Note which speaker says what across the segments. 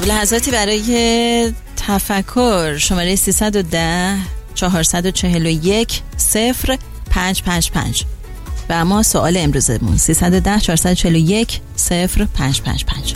Speaker 1: لحظاتی برای تفکر. شماره 310 441 0555 و اما سوال امروزمون 310 441 0555.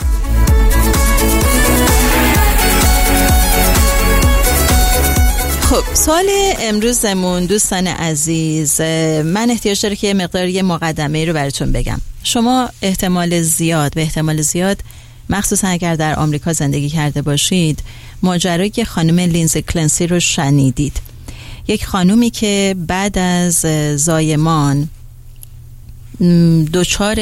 Speaker 1: خب سوال امروزمون دوستان عزیز، من احتیاج داره که یه مقدمه رو براتون بگم. شما به احتمال زیاد مخصوصا اگر در آمریکا زندگی کرده باشید ماجرای خانم لینزی کلنسی رو شنیدید. یک خانومی که بعد از زایمان دچار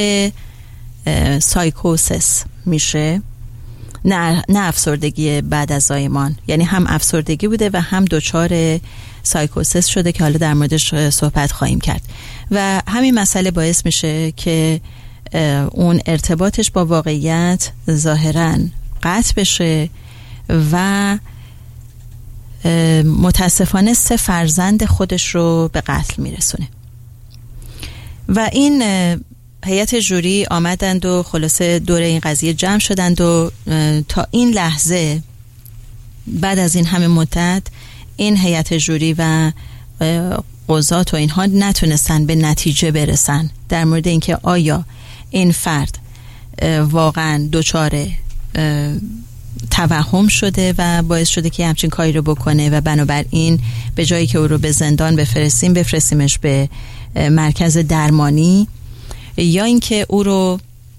Speaker 1: سایکوسس میشه، نه افسردگی بعد از زایمان، یعنی هم افسردگی بوده و هم دچار سایکوسس شده که حالا در موردش صحبت خواهیم کرد و همین مسئله باعث میشه که اون ارتباطش با واقعیت ظاهراً قطع بشه و متاسفانه 3 فرزند خودش رو به قتل میرسونه. و این هیئت جوری آمدند و خلاصه دور این قضیه جمع شدند و تا این لحظه بعد از این همه مدت این هیئت جوری و قضات و اینها نتونستن به نتیجه برسن در مورد اینکه آیا این فرد واقعا دچار توهم شده و باعث شده که همچین کاری رو بکنه و بنابراین به جایی که او رو به زندان بفرستیمش به مرکز درمانی، یا اینکه او رو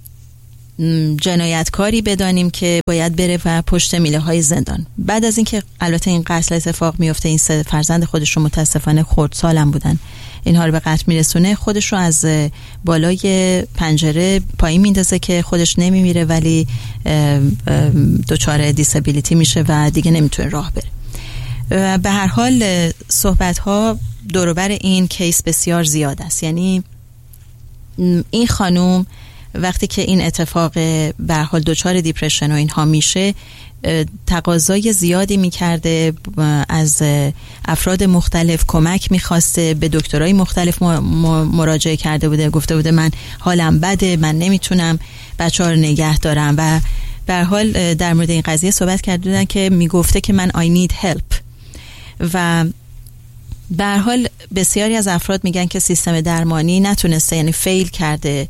Speaker 1: جنایتکاری بدانیم که باید بره و پشت میله های زندان. بعد از اینکه البته این قتل اتفاق میفته، این 3 فرزند خودش رو متاسفانه خردسالم بودن، اینها رو به قتل میرسونه، خودش رو از بالای پنجره پایین میندازه که خودش نمیمیره ولی دچار دیسابیلیتی میشه و دیگه نمیتونه راه بره. به هر حال صحبت ها دور و بر این کیس بسیار زیاد است. یعنی این خانوم وقتی که این اتفاق به هر حال دچار دیپرشن و اینها میشه، تقاضای زیادی میکرده از افراد مختلف، کمک میخواسته، به دکترای مختلف مراجعه کرده بوده، گفته بوده من حالم بده، من نمیتونم بچه‌ها رو نگه دارم و به هر حال در مورد این قضیه صحبت کردن که میگفته که من I need help. و به هر حال بسیاری از افراد میگن که سیستم درمانی نتونسته، یعنی فیل کرده،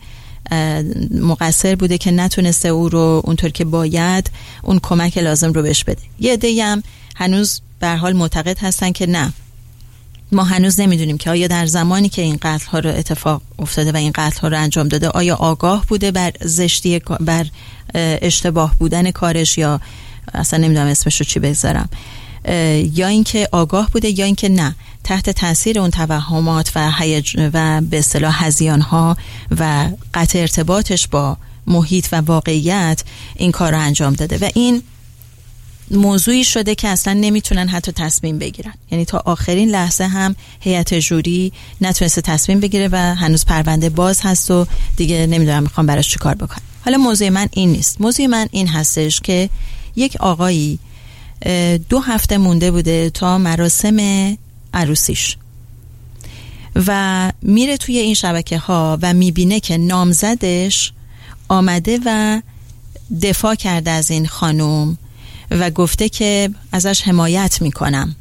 Speaker 1: مقصر بوده که نتونسته او رو اونطور که باید اون کمک لازم رو بهش بده. یه عده‌ای هم هنوز به هر حال معتقد هستن که نه، ما هنوز نمیدونیم که آیا در زمانی که این قتل ها رو اتفاق افتاده و این قتل ها رو انجام داده آیا آگاه بوده بر زشتی، بر اشتباه بودن کارش، یا اصلا نمیدونم اسمش رو چی بگذارم، یا اینکه آگاه بوده یا اینکه نه تحت تاثیر اون توهمات و به اصطلاح هذیان ها و قطع ارتباطش با محیط و واقعیت این کار رو انجام داده و این موضوعی شده که اصلا نمیتونن حتی تصمیم بگیرن. یعنی تا آخرین لحظه هم هیئت جوری نتونسته تصمیم بگیره و هنوز پرونده باز هست و دیگه نمیدونم میخوام براش چی کار بکنم. حالا موضوع من این نیست. موضوع من این هستش که یک آقایی 2 هفته مونده بوده تا مراسم عروسیش و میره توی این شبکه ها و میبینه که نامزدش آمده و دفاع کرده از این خانم و گفته که ازش حمایت میکنم،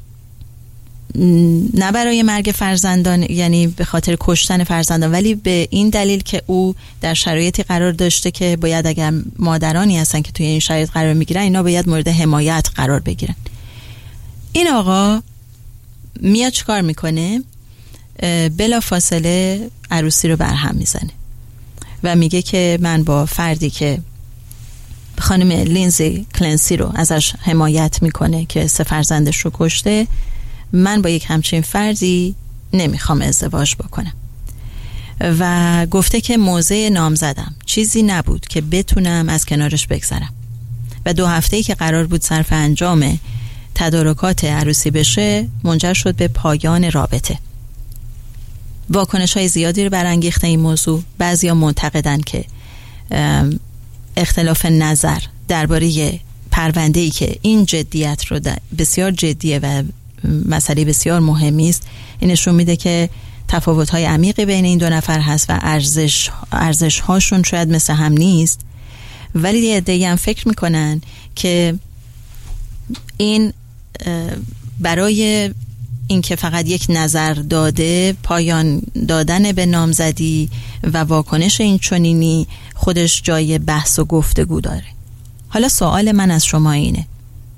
Speaker 1: نه برای مرگ فرزندان، یعنی به خاطر کشتن فرزندان، ولی به این دلیل که او در شرایطی قرار داشته که باید اگر مادرانی هستن که توی این شرایط قرار میگیرن اینا باید مورد حمایت قرار بگیرن. این آقا میاد چیکار میکنه؟ بلا فاصله عروسی رو برهم میزنه و میگه که من با فردی که خانم لینزی کلنسی رو ازش حمایت میکنه که 3 فرزندش رو کشته، من با یک همچین فردی نمیخوام ازدواج بکنم و گفته که موضع نامزدم چیزی نبود که بتونم از کنارش بگذرم و 2 هفته‌ای که قرار بود صرف انجام تدارکات عروسی بشه منجر شد به پایان رابطه. واکنش‌های زیادی رو برانگیخته این موضوع. بعضیا معتقدن که اختلاف نظر درباره پرونده‌ای که این جدیت رو بسیار جدیه و مسئله بسیار مهمی است، این نشون میده که تفاوت‌های عمیقی بین این 2 نفر هست و ارزش هاشون شاید مثل هم نیست ولی یه عده‌ای هم فکر میکنن که این برای اینکه فقط یک نظر داده، پایان دادن به نامزدی و واکنش این چنینی خودش جای بحث و گفتگو داره. حالا سوال من از شما اینه،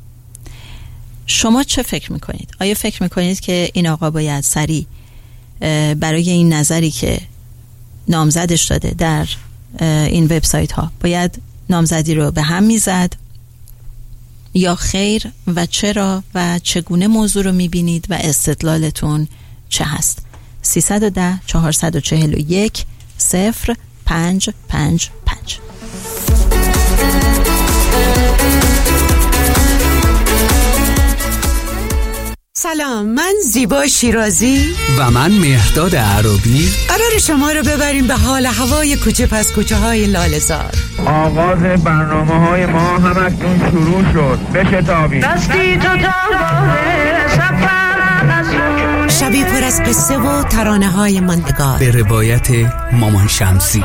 Speaker 1: شما چه فکر میکنید؟ آیا فکر میکنید که این آقا باید سریع برای این نظری که نامزدش داده در این وبسایت ها باید نامزدی رو به هم میزد یا خیر و چرا و چگونه موضوع رو میبینید و استدلالتون چه هست؟ 310 441 0555.
Speaker 2: سلام، من زیبا شیرازی
Speaker 3: و من مهرداد عربی
Speaker 2: قرار شما رو ببریم به حال هوای کوچه پس کوچه های لاله‌زار.
Speaker 4: آغاز برنامه‌های ما هم اکنون شروع شد. بشتابید.
Speaker 5: دستی تو تاباره سفر
Speaker 2: شبی پر از قصه و ترانه های ماندگار
Speaker 3: به روایت مامان شمسی.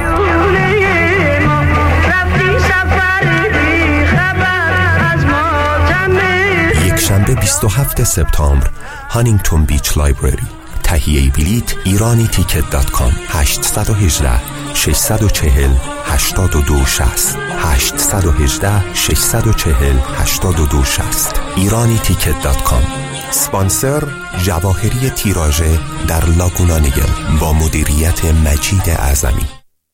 Speaker 6: شنبه 27 سپتامبر هانینگتون بیچ لایبرری. تهیه بلیط ایرانیتیکت.com 818 640 8260 818 640 8260 ایرانیتیکت.com. سپانسر جواهری تیراژه در لاگونا نگل با مدیریت مجید اعظمی.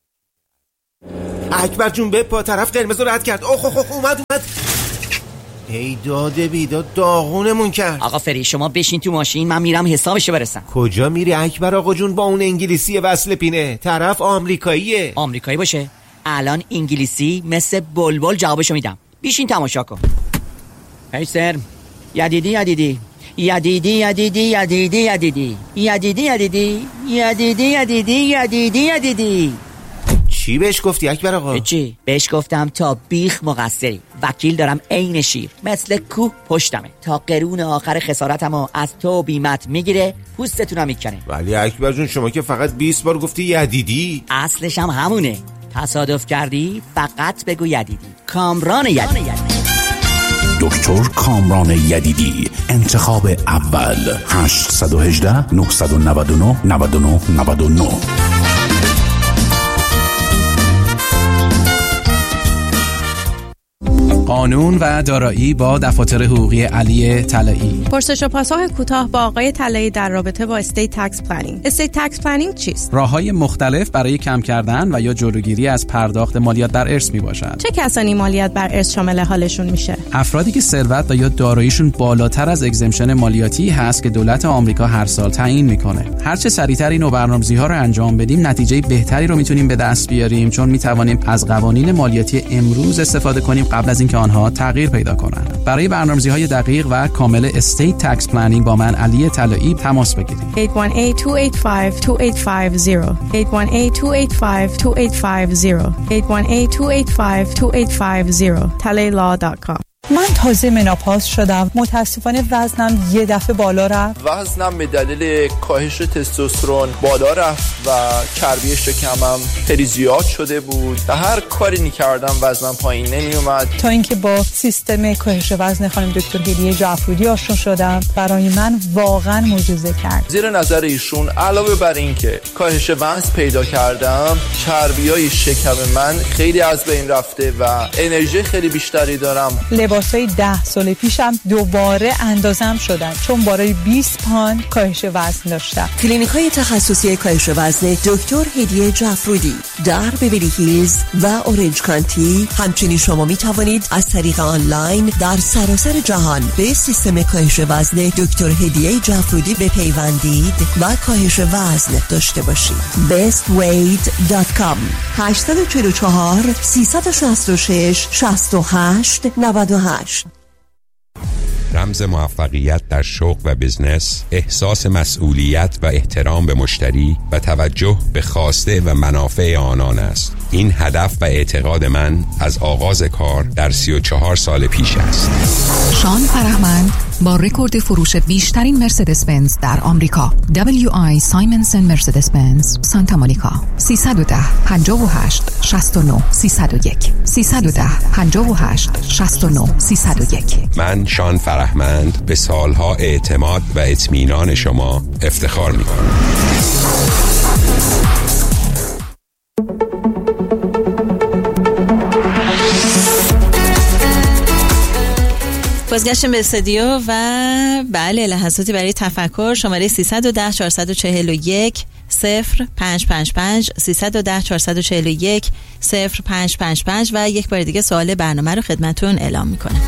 Speaker 7: اکبر جون به پا طرف قرمز رو رد کرد. اومد ای داده بیداد داغونمون کرد.
Speaker 8: آقا فری شما بشین تو ماشین، من میرم حسابشو برسم.
Speaker 7: کجا میری اکبر آقا جون با اون انگلیسی وصل پینه؟ طرف آمریکاییه.
Speaker 8: آمریکایی باشه الان انگلیسی مثل بلبل جوابشو میدم. بشین تماشا کن. هی سر یدیدی
Speaker 7: چی بهش گفتی اکبر آقا؟
Speaker 8: چی؟ بهش گفتم تا بیخ مقصری، وکیل دارم عین شیر، مثل کوه پشتمه، تا قرون آخر خسارتمو از تو بیمت میگیره، پوستتونم میکنه.
Speaker 7: ولی اکبر جون شما که فقط 20 بار گفتی یدیدی.
Speaker 8: اصلش هم همونه. تصادف کردی فقط بگو یدیدی. کامران یدیدی.
Speaker 9: دکتر کامران یدیدی، انتخاب اول. 818 999 9999.
Speaker 10: قانون و دارایی با دفاتر حقوقی علی طلایی.
Speaker 11: پرسش و پاسخ کوتاه با آقای طلایی در رابطه با استیت تکس پلنینگ. استیت تکس پلنینگ چیست؟
Speaker 10: راه‌های مختلف برای کم کردن و یا جلوگیری از پرداخت مالیات بر ارث میباشد.
Speaker 11: چه کسانی مالیات بر ارث شامل حالشون میشه؟
Speaker 10: افرادی که ثروت و یا داراییشون بالاتر از اگزمشن مالیاتی هست که دولت آمریکا هر سال تعیین میکنه. هر چه سریعتر این نوع برنامه‌ریزی‌ها رو انجام بدیم، نتیجه بهتری رو میتونیم به دست بیاریم، چون میتوانیم از قوانین مالیاتی امروز استفاده کنیم قبل از اینکه آنها تغییر پیدا کنند. برای برنامه‌ریزی‌های دقیق و کامل استیت تکس پلنینگ با من علی طلایی تماس بگیرید.
Speaker 11: 818-285-2850 818-285-2850 818-285-2850 talailaw.com.
Speaker 12: من تازه مناپاز شدم، متاسفانه وزنم یه دفعه بالا رفت.
Speaker 13: وزنم به دلیل کاهش تستوسترون بالا رفت و چربی شکمم خیلی زیاد شده بود و هر کاری می‌کردم وزنم پایین نمی اومد،
Speaker 12: تا اینکه با سیستم کاهش وزن خانم دکتر هدیه جعفرودی آشنا شدم. برای من واقعا معجزه کرد.
Speaker 13: زیر نظر ایشون علاوه بر این که کاهش وزن پیدا کردم، چربیای شکم من خیلی از بین رفته و انرژی خیلی بیشتری دارم.
Speaker 12: لباسای 10 سال پیشم دوباره اندازم شدن، چون بالای 20 پوند کاهش وزن داشتم.
Speaker 14: کلینیک‌های تخصصی کاهش وزن دکتر هدیه جعفرودی در بیولی هیلز و اورنج کانتی. همچنین شما می توانید از طریق آنلاین در سراسر جهان به سیستم کاهش وزن دکتر هدیه جعفرودی بپیوندید و کاهش وزن داشته باشید. bestweight.com 844 366 68 98.
Speaker 15: رمز موفقیت در شغل و بزنس، احساس مسئولیت و احترام به مشتری و توجه به خواسته و منافع آنان است. این هدف و اعتقاد من از آغاز کار در 34 سال پیش است.
Speaker 16: شان فرهمند با رکورد فروش بیشترین مرسدس بنز در آمریکا. WI سایمنسن مرسدس بنز سانتا مونیکا. 310 58 69 301 310 58 69 301.
Speaker 15: من شان فرهمند به سالها اعتماد و اطمینان شما افتخار می‌کنم.
Speaker 1: بازگشتیم به استودیو و بله لحظاتی برای تفکر. شماره 310 441 0555 310 441 0555 و یک بار دیگه سوال برنامه رو خدمتون اعلام میکنم.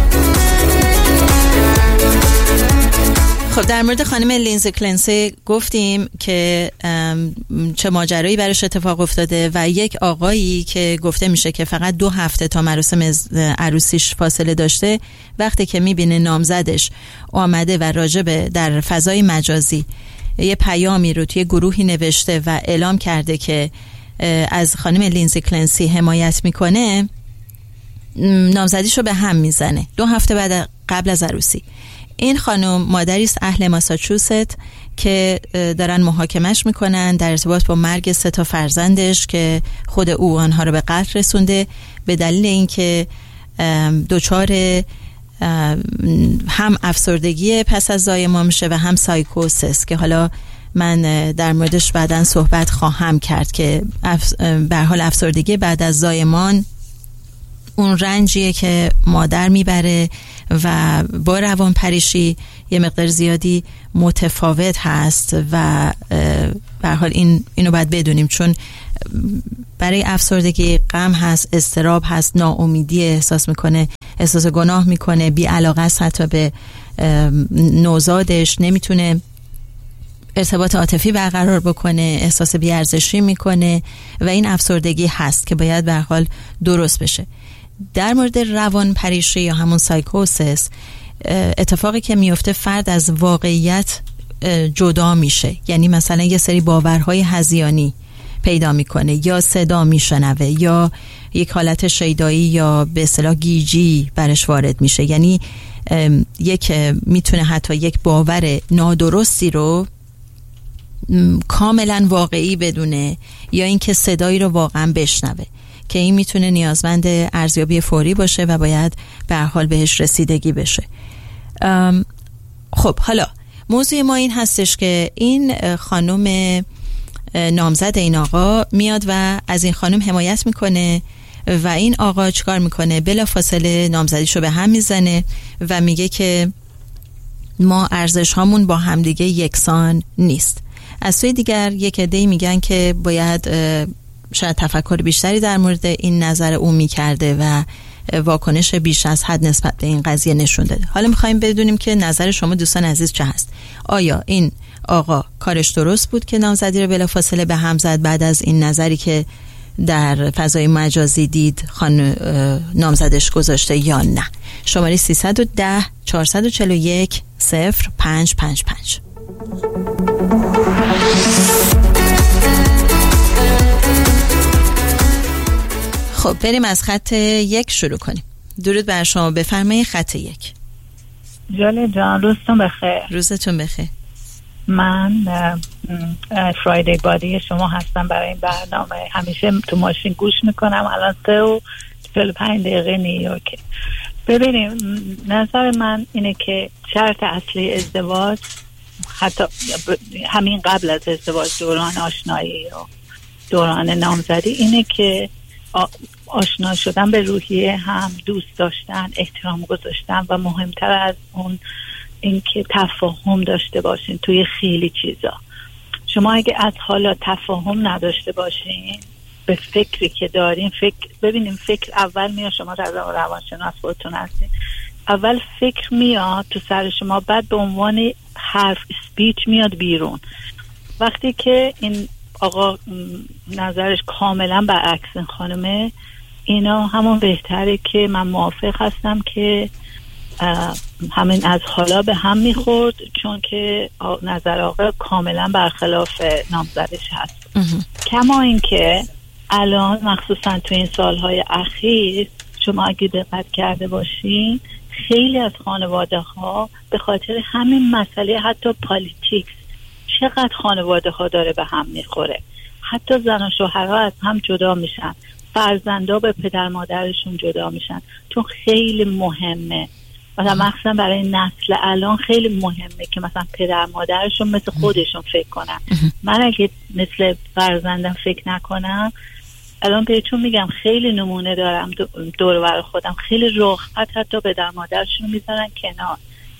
Speaker 1: خب در مورد خانم لینزی کلنسی گفتیم که چه ماجرایی براش اتفاق افتاده و یک آقایی که گفته میشه که فقط 2 هفته تا مراسم عروسیش فاصله داشته، وقتی که میبینه نامزدش آمده و راجبه در فضای مجازی یه پیامی رو توی گروهی نوشته و اعلام کرده که از خانم لینزی کلنسی حمایت میکنه، نامزدیش رو به هم میزنه 2 هفته قبل از عروسی. این خانم مادری است اهل ماساچوست که دارن محاکمش میکنن در ارتباط با مرگ 3 تا فرزندش که خود او آنها رو به قتل رسونده به دلیل اینکه دچار هم افسردگی پس از زایمان میشه و هم سایکوسیس که حالا من در موردش بعداً صحبت خواهم کرد که به حال افسردگی بعد از زایمان اون رنجیه که مادر میبره و با روانپریشی یه مقدار زیادی متفاوت هست و به هر حال اینو باید بدونیم، چون برای افسردگی غم هست، اضطراب هست، ناامیدی احساس میکنه، احساس گناه میکنه، بی علاقه است حتی به نوزادش، نمیتونه ارتباط عاطفی برقرار بکنه، احساس بی‌ارزشی میکنه و این افسردگی هست که باید به هر حال درست بشه. در مورد روان پریشی یا همون سایکوسیس اتفاقی که میفته فرد از واقعیت جدا میشه، یعنی مثلا یه سری باورهای هذیانی پیدا میکنه یا صدا میشنوه یا یک حالت شیدایی یا به اصطلاح گیجی برش وارد میشه، یعنی میتونه حتی یک باور نادرستی رو کاملا واقعی بدونه یا اینکه صدایی رو واقعا بشنوه که این میتونه نیازمند ارزیابی فوری باشه و باید به هر حال بهش رسیدگی بشه. خب حالا موضوع ما این هستش که این خانم نامزد این آقا میاد و از این خانم حمایت میکنه و این آقا چیکار میکنه؟ بلافاصله نامزدیشو به هم میزنه و میگه که ما ارزش هامون با همدیگه یکسان نیست. از سوی دیگر یک عده‌ای میگن که باید شاید تفکر بیشتری در مورد این نظر او میکرده و واکنش بیش از حد نسبت به این قضیه نشون داده. حالا میخوایم بدونیم که نظر شما دوستان عزیز چه هست؟ آیا این آقا کارش درست بود که نامزدی رو بلافاصله به هم زد بعد از این نظری که در فضای مجازی دید نامزدش گذاشته یا نه؟ شماره 310 441 0555. خب بریم از خط 1 شروع کنیم. درود بر شما، بفرمایید. خط 1.
Speaker 17: جاله جان روزتون بخیر.
Speaker 1: روزتون بخیر.
Speaker 17: من فرایدی بادی شما هستم برای این برنامه. همیشه تو ماشین گوش میکنم. الان 3:45 نیویورک. ببینیم نظر من اینه که شرط اصلی ازدواج، حتی همین قبل از ازدواج، دوران آشنایی و دوران نامزدی، اینه که آشنا شدن به روحیه هم، دوست داشتن، احترام گذاشتن و مهمتر از اون اینکه تفاهم داشته باشین توی خیلی چیزا. شما اگه از حالا تفاهم نداشته باشین به فکری که دارین، ببینیم فکر اول میاد، شما روانشناس خودتون هستین، اول فکر میاد تو سر شما، بعد به عنوان حرف سپیچ میاد بیرون. وقتی که این آقا نظرش کاملا برعکس این خانمه، اینا همون بهتره که من موافق هستم که همین از حالا به هم میخورد، چون که نظر آقا کاملا برخلاف نامزدش هست. کما این که الان مخصوصا تو این سالهای اخیر شما اگه دقت کرده باشین خیلی از خانواده ها به خاطر همین مسئله حتی پالیتیکس چقدر خانواده ها داره به هم میخوره، حتی زن و شوهرها از هم جدا میشن، فرزندا به پدر مادرشون جدا میشن، چون خیلی مهمه مثلا مخصوصا برای نسل الان خیلی مهمه که مثلا پدر مادرشون مثل خودشون فکر کنن. من اگه مثل فرزندم فکر نکنم، الان بهتون میگم خیلی نمونه دارم دور و بر خودم، خیلی راحت حتی پدر مادرشون میذارن کنار.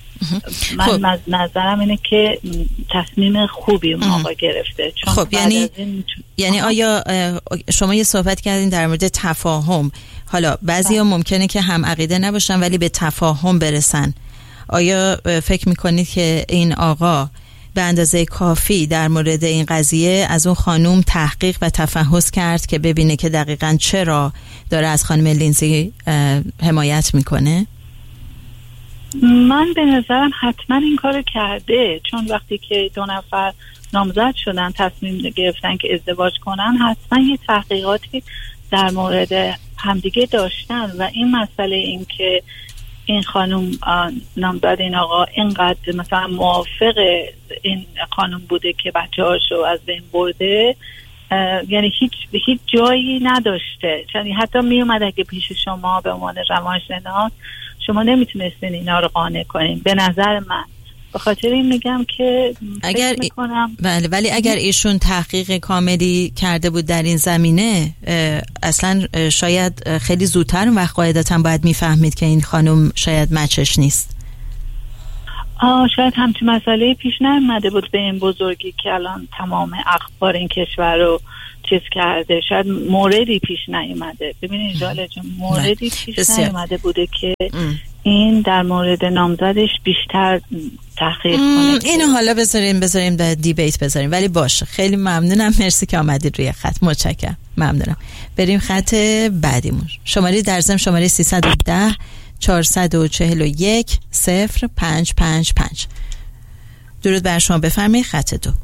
Speaker 17: من نظرم اینه که تصمیم خوبی اون آقا گرفته. چون
Speaker 1: خب یعنی آیا شما یه صحبت کردین در مورد تفاهم، حالا بعضیا ممکنه که هم عقیده نباشن ولی به تفاهم برسن، آیا فکر میکنید که این آقا به اندازه کافی در مورد این قضیه از اون خانوم تحقیق و تفحص کرد که ببینه که دقیقاً چرا داره از خانم لینزی حمایت میکنه؟
Speaker 17: من به نظرم حتما این کارو کرده، چون وقتی که 2 نفر نامزد شدن تصمیم گرفتن که ازدواج کنن حتما یه تحقیقاتی در مورد همدیگه داشتن و این مسئله این که این خانم نامزد این آقا اینقدر مثلا موافق این خانم بوده که بچه‌هاشو از بین برده، یعنی هیچ جایی نداشته. یعنی حتی می اومد اگه پیش شما به عنوان روانشناس شما نمیتونستین اینا رو قانع کنین به نظر من. به خاطر این میگم که
Speaker 1: اگر
Speaker 17: میکنم
Speaker 1: بله، ولی اگر ایشون تحقیق کاملی کرده بود در این زمینه اصلا شاید خیلی زودتر اون وقت قاعدتا باید میفهمید که این خانم شاید مچش نیست.
Speaker 17: شاید همچین مسئله پیش نیامده بود به این بزرگی که الان تمام اخبار این کشور رو چیز کرده، شاید موردی پیش نیامده. ببینید جاله جون، موردی پیش نیامده بوده که این در مورد نامزدش بیشتر تحقیق کنه.
Speaker 1: اینو حالا بذاریم در دیبیت بذاریم، ولی باشه. خیلی ممنونم، مرسی که آمدید روی خط، متشکرم، ممنونم. بریم خط بعدیمون. شماره در ضمن شماره 310 441 0555. درود بر شما، بفرمایید. خط 2.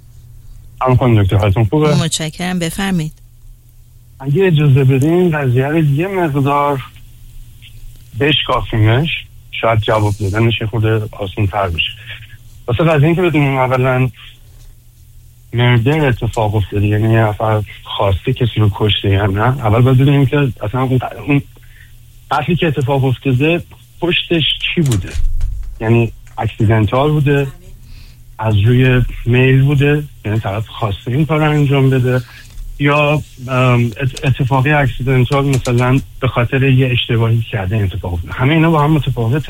Speaker 18: خانم دکتر حالتون خوبه؟
Speaker 1: متشکرم، بفرمایید.
Speaker 18: اگه اجازه بدین قضیه رو یه مقدار بشکافیمش، شاید جواب دادنش خود آسان تر بشه. واسه قضیه این که بدونیم اولا مردر اتفاق افتاده، یعنی یه نفر خواسته کسی رو کشته یا نه. اول باید بدونیم که اصلا اون قتلی که اتفاق افتاده پشتش چی بوده، یعنی اکسیدنتال بوده، از روی میل بوده، یعنی طرف خواسته این کار رو انجام بده، یا اتفاقی اکسیدنتال مثلا به خاطر یه اشتباهی کرده اتفاق افتاده. همه اینا با هم متفاوته.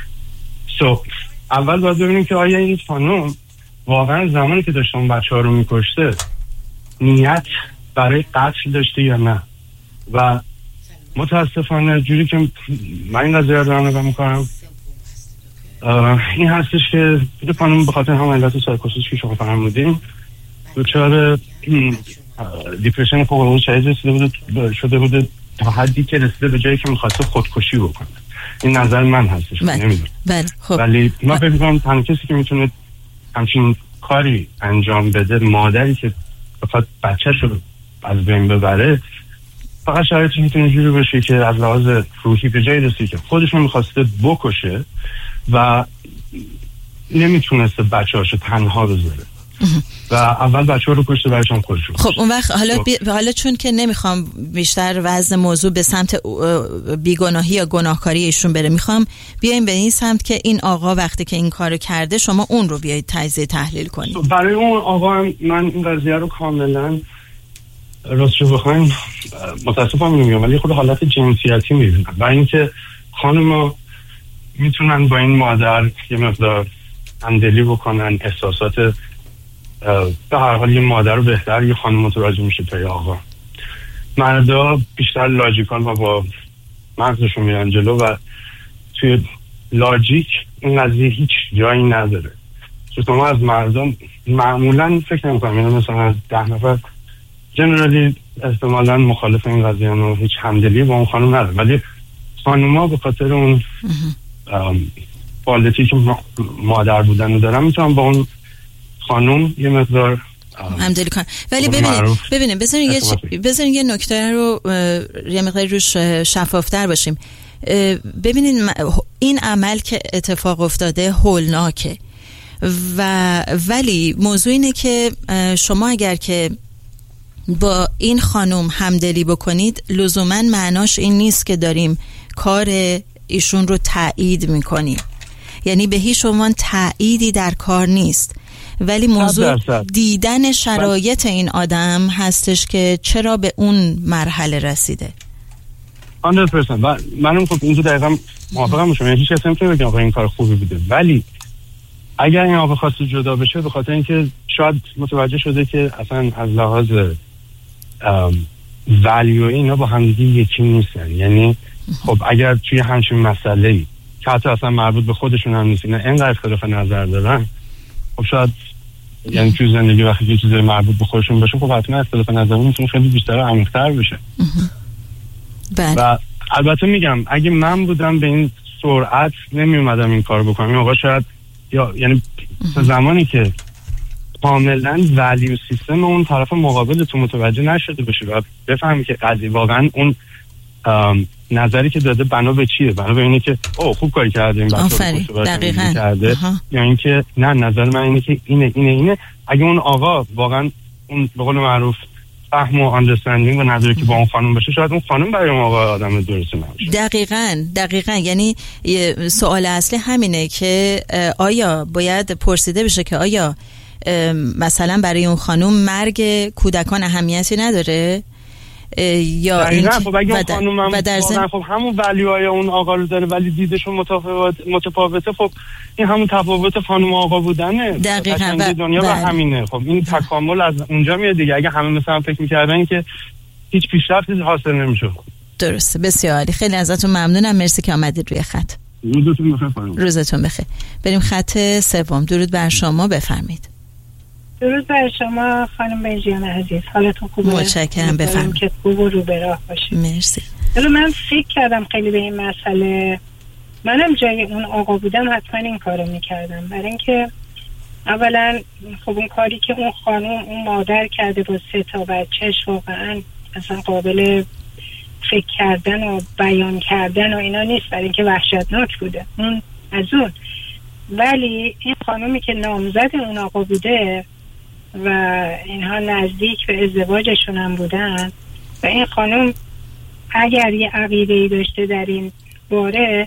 Speaker 18: اول باید ببینیم که آیا این خانم واقعا زمانی که داشته اون بچه ها رو میکشته نیت برای قتل داشته یا نه. و متاسفانه جوری که من این قضیه رو دارم نگاه میکنم این هستش که این خانم به خاطر هم علت سایکوسیس که شما فرمودین دچار دیپرشن فوق العاده شدید شده بوده تا حدی که رسیده به جایی که میخواسته خودکشی بکنه. این نظر من هستش، نمیدونم.
Speaker 1: خب.
Speaker 18: ولی من فکر می‌کنم تنها کسی که میتونه همچین کاری انجام بده مادری که بخواد بچه‌شو از بین ببره، فقط شرایطش میتونه جوری باشه که از لحاظ روحی به جایی رسید که خودشون میخواسته بکشه و نمیتونسته بچه‌هاشو تنها بذاره و اول بچه‌ها رو کشته برایشون خودشون.
Speaker 1: خب اون وقت حالا چون که نمیخوام بیشتر وزن موضوع به سمت بیگناهی یا گناهکاری ایشون بره، میخوام بیایم به این سمت که این آقا وقتی که این کارو کرده شما اون رو بیایید تجزیه تحلیل کنید.
Speaker 18: برای اون آقا من این قضیه رو کاملا راستش بخوایم متاسفم میگم ولی خود حالت جنسیتی میبینم و اینکه خانم‌ها میتونن با این مادر یه مقدار همدلی بکنن، احساسات به هر حال یه مادر رو بهتر یه خانم متوجه میشه تا یه آقا. مردا بیشتر لاجیکال و با مغزشون میرن جلو و توی لاجیک این قضیه هیچ جایی نداره. چون ما از مردم معمولا فکر نمی‌کنم، یعنی مثلا 10 نفر جنرالی احتمالاً مخالف این قضیه و هیچ همدلی با اون خانم نداره، ولی خانوما به خاطر اون بالتی که مادر بودن رو دارن میتونن با اون خانم یه مقدار
Speaker 1: همدلی کن. ولی ببینیم بذارین یه نکته رو یه مقدار روش شفافتر باشیم. ببینین این عمل که اتفاق افتاده هولناکه ولی موضوع اینه که شما اگر که با این خانم همدلی بکنید لزوماً معناش این نیست که داریم کار ایشون رو تایید میکنیم، یعنی به هیچ عنوان تأییدی در کار نیست، ولی موضوع دیدن شرایط این آدم هستش که چرا به اون مرحله رسیده.
Speaker 18: 100% منم خب اینجا دقیقا موافقم میشم، یعنی هیچ کسی نمیتونه بگه آقا این کار خوبی بوده، ولی اگر این آقا خواسته جدا بشه به خاطر اینکه شاید متوجه شده که اصلا از لحاظ ولیو اینا با همدیگه یکی نیستن، یعنی خب اگر توی همچین مسئله‌ای که حتی اصلا مربوط به خودشون هم نیست اینا اینقدر اختلاف نظر دارن، خب شاید یعنی توی زندگی وقتی یه چیزی مربوط به خودشون باشه خب حتما اختلاف نظرمون میتونه خیلی بیشتر و عمیق‌تر بشه. و البته میگم اگه من بودم به این سرعت نمی اومدم این کار بکنم. این آقا شاید یعنی زمانی که کاملا ولیو سیستم اون طرف مقابل تو متوجه نشده باشه و بفهمی که قضیه واقعا اون نظری که داده بنا به چیه، بنا به اینه که خوب کاری کرده این بچه
Speaker 1: دقیقاً
Speaker 18: کرده یا اینکه نه نظر من اینه که اینه اگه اون آقا واقعا اون به قول معروف فهم و اندرستندینگ و نداره که با اون خانم باشه، شاید اون خانم برای اون آقا آدم درستی نباشه.
Speaker 1: دقیقاً یعنی سوال اصلی همینه که آیا باید پرسیده بشه که آیا مثلا برای اون خانم مرگ کودکان اهمیتی نداره یا این
Speaker 18: خب اگه اون خانم خب همون ولیوهای اون آقا رو داره ولی دیدشون متفاوته، خب این همون تفاوت خانم آقا بودنه
Speaker 1: دقیقاً
Speaker 18: دنیا و همینه. خب این تکامل از اونجا میاد دیگه. اگه همه مثلا فکر می‌کردن که هیچ پیشرفتی حاصل نمیشه.
Speaker 1: درسته، بسیار عالی، خیلی ازتون ممنونم، مرسی که آمدید روی خط. روزتون بخیر. بریم خط سوم. درود بر شما، بفرمایید.
Speaker 17: درود بر شما خانم بنجیان عزیز، حالتون خوبه؟
Speaker 1: متشکرم، بفرمایید.
Speaker 17: که خوب و رو به راه باشید.
Speaker 1: مرسی.
Speaker 17: من فکر کردم خیلی به این مسئله، منم جای اون آقا بودم حتما این کارو میکردم، برای اینکه اولا خب اون کاری که اون خانم اون مادر کرده با 3 تا بچهش واقعا اصلا قابل فکر کردن و بیان کردن و اینا نیست، برای اینکه وحشتناک بوده اون از اون. ولی این خانومی که نامزد اون آقا بوده و اینها نزدیک به ازدواجشون هم بودن و این خانم اگر یه عقیده‌ای داشته در این باره،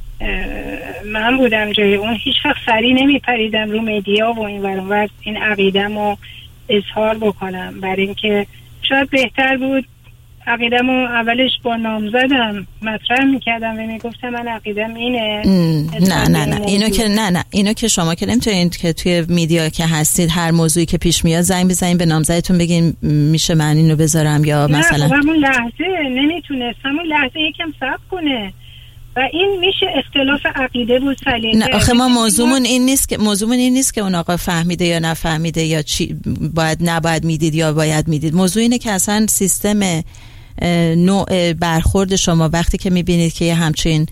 Speaker 17: من بودم جای اون هیچ وقت سری نمیپریدم رو مدیا و این ورانور این عقیده‌مو اظهار بکنم، برای اینکه شاید بهتر بود عقیده‌مو اولش با نامزدم مطرح میکردم و میگفتم من عقیده‌م اینه.
Speaker 1: نه اینو که شما که نمیتونید که توی میدیا که هستید هر موضوعی که پیش میاد زنگ بزنید به نامزدتون بگین میشه من اینو بذارم یا مثلا
Speaker 17: نه همون لحظه نمیتونست، همون لحظه یکم صبر کنه و این میشه اختلاف عقیده و سلیقه.
Speaker 1: نه آخه ما موضوعمون این نیست که اون آقا فهمیده یا نفهمیده یا چی نباید میدید یا باید میدید. موضوع اینه که اصلا سیستم نوع برخورد شما وقتی که میبینید که یه همچین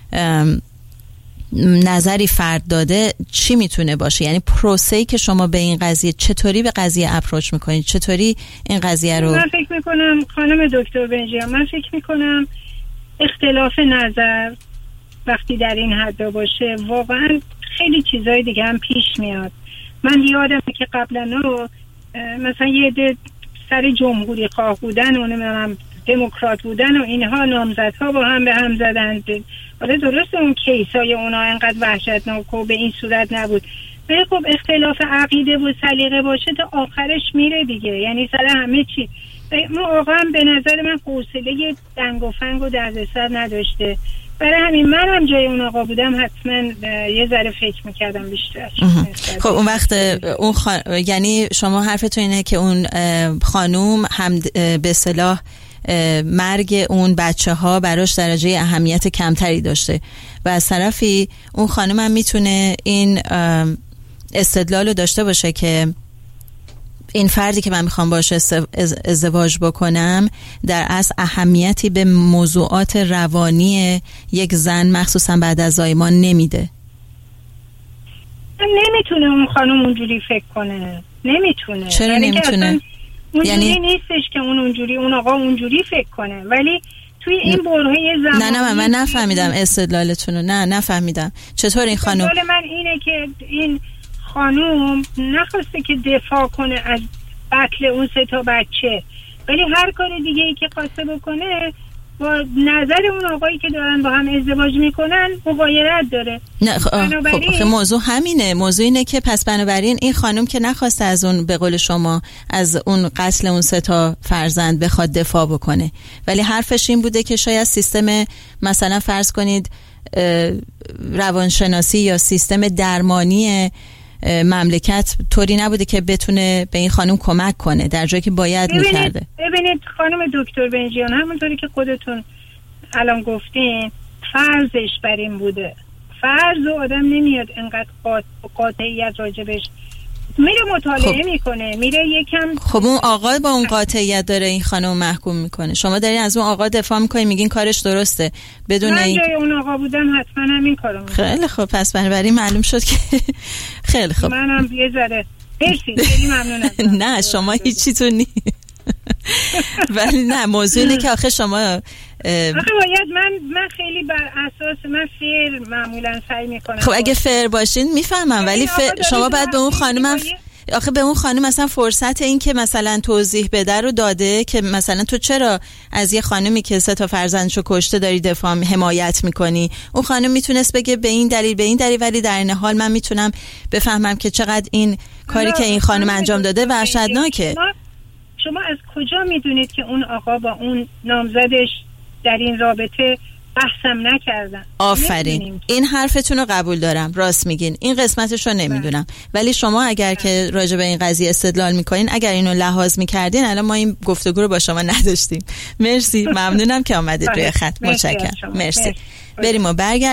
Speaker 1: نظری فرد داده چی میتونه باشه، یعنی پروسه‌ای که شما به این قضیه چطوری به قضیه اپروچ میکنید، چطوری این قضیه رو.
Speaker 17: من فکر میکنم خانم دکتر بنجیان، من فکر میکنم اختلاف نظر وقتی در این حد باشه واقعا خیلی چیزای دیگه هم پیش میاد. من یادمه که قبلا مثلا یه عده سر جمهوری خواه بودن و نمیدونم دموکرات بودن و اینها نامزدها با هم به هم زدن. حالا درسته اون کیسای اونا انقدر وحشتناک و به این صورت نبود، ولی خب اختلاف عقیده و سلیقه باشه تا آخرش میره دیگه، یعنی سر همه چی. واقعا به نظر من حوصله دنگ و فنگ و دردسر نداشته، برای همین منم جای اون آقا بودم حتما یه ذره فکر میکردم بیشتر.
Speaker 1: خب اون وقت یعنی شما حرفتون اینه که اون خانوم هم به اصطلاح مرگ اون بچه ها براش درجه اهمیت کمتری داشته و از طرفی اون خانوم هم میتونه این استدلال رو داشته باشه که این فردی که من میخوام باشه ازدواج بکنم در اصل اهمیتی به موضوعات روانی یک زن مخصوصا بعد از زایمان نمیده.
Speaker 17: نمیتونه اون خانم اونجوری فکر کنه، نمیتونه.
Speaker 1: چرا نمیتونه؟
Speaker 17: اونجوری نیستش که اون آقا اونجوری فکر کنه، ولی توی این برهه زمانی
Speaker 1: نه من نفهمیدم استدلالتون رو. نفهمیدم چطور این خانم.
Speaker 17: استدلال من اینه که این خانم نخواسته که دفاع کنه از قتل اون 3 تا بچه، ولی هر کار دیگه ای که خواسته بکنه با نظر اون آقایی که دارن با هم ازدواج میکنن مغایرت داره.
Speaker 1: نه خب موضوع همینه. موضوع اینه که پس بنابراین این خانم که نخواسته از اون، به قول شما، از اون قتل اون 3 تا فرزند بخواد دفاع بکنه، ولی حرفش این بوده که شاید سیستم، مثلا فرض کنید روانشناسی یا سیستم درمانی مملکت طوری نبوده که بتونه به این خانم کمک کنه در جایی که باید میکرده.
Speaker 17: ببینید خانم دکتر بنجیان، همونطوری که خودتون الان گفتین، فرضش بر این بوده. فرض و آدم نمیاد انقدر قاطعیت راجبش میره مطالعه میکنه، میره یکم.
Speaker 1: خب اون آقا با اون قاطعیت داره این خانم محکوم میکنه، شما دارین از اون آقا دفاع میکنین، میگین کارش درسته بدون
Speaker 17: من جای اون آقا بودم حتما همین کارو میکنم.
Speaker 1: خیلی خب، پس بنابراین معلوم شد که خیلی خب
Speaker 17: منم یه ذره خیلی ممنونم.
Speaker 1: نه شما هیچیتون نیست. ولی نه، موضوع اینه که آخه شما
Speaker 17: باید من خیلی بر اساس من فیر معمولا سعی میکنم.
Speaker 1: خب اگه فیر باشین میفهمم، ولی شما باید به اون خانم آخه به اون خانم مثلا فرصت این که مثلا توضیح بده رو داده که مثلا تو چرا از یه خانمی که 3 تا فرزندشو کشته داری دفاع حمایت میکنی. اون خانم میتونست بگه به این دلیل، ولی در این حال من میتونم بفهمم که چقدر این کاری که این خانم انجام داده وحشتناکه.
Speaker 17: شما از کجا میدونید که اون آقا با اون نامزدش در این رابطه بحثم نکردن؟
Speaker 1: آفرین، این حرفتون رو قبول دارم، راست میگین، این قسمتش رو نمیدونم. ولی شما اگر که راجع به این قضیه استدلال میکنین، اگر اینو لحاظ میکردین الان ما این گفتگو رو با شما نداشتیم. مرسی، ممنونم که آمدید روی خط. متشکرم. مرسی. بریم و برگردیم.